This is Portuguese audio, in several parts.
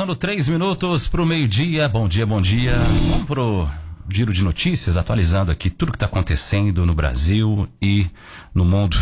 Faltando 3 minutos pro meio-dia. Bom dia, bom dia. Vamos pro giro de notícias, atualizando aqui tudo que está acontecendo no Brasil e no mundo.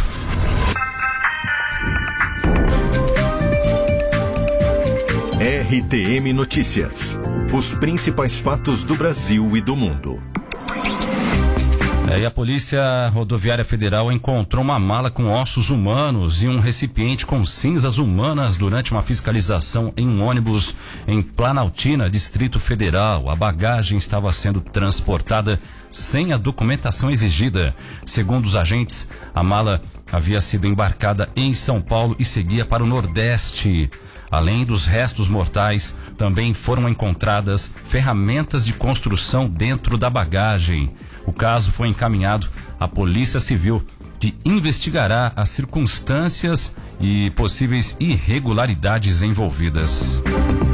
RTM Notícias. Os principais fatos do Brasil e do mundo. E a Polícia Rodoviária Federal encontrou uma mala com ossos humanos e um recipiente com cinzas humanas durante uma fiscalização em um ônibus em Planaltina, Distrito Federal. A bagagem estava sendo transportada sem a documentação exigida. Segundo os agentes, a mala havia sido embarcada em São Paulo e seguia para o Nordeste. Além dos restos mortais, também foram encontradas ferramentas de construção dentro da bagagem. O caso foi encaminhado à Polícia Civil, que investigará as circunstâncias e possíveis irregularidades envolvidas.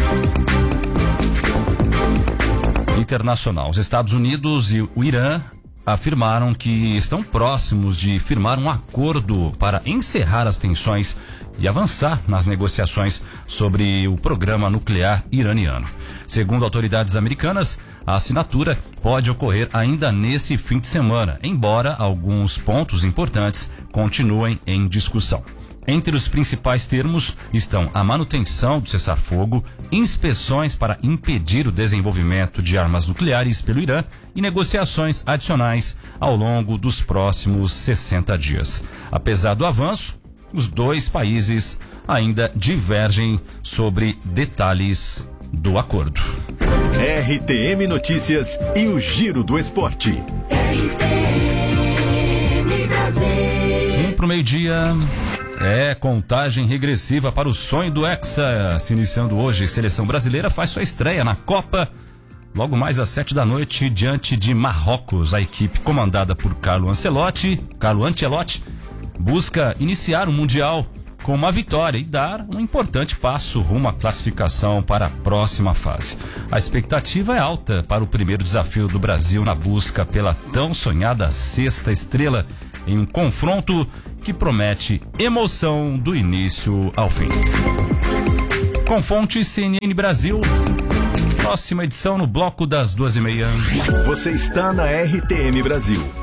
Internacional. Os Estados Unidos e o Irã afirmaram que estão próximos de firmar um acordo para encerrar as tensões e avançar nas negociações sobre o programa nuclear iraniano. Segundo autoridades americanas, a assinatura pode ocorrer ainda nesse fim de semana, embora alguns pontos importantes continuem em discussão. Entre os principais termos estão a manutenção do cessar-fogo, inspeções para impedir o desenvolvimento de armas nucleares pelo Irã e negociações adicionais ao longo dos próximos 60 dias. Apesar do avanço, os dois países ainda divergem sobre detalhes do acordo. RTM Notícias e o Giro do Esporte. RTM Brasil. Pro meio-dia. Contagem regressiva para o sonho do Hexa. Se iniciando hoje, Seleção Brasileira faz sua estreia na Copa. Logo mais às 7 da noite, diante de Marrocos. A equipe comandada por Carlo Ancelotti busca iniciar o Mundial com uma vitória e dar um importante passo rumo à classificação para a próxima fase. A expectativa é alta para o primeiro desafio do Brasil na busca pela tão sonhada sexta estrela, em um confronto que promete emoção do início ao fim. Com fonte CNN Brasil, próxima edição no bloco das 2:30. Você está na RTM Brasil.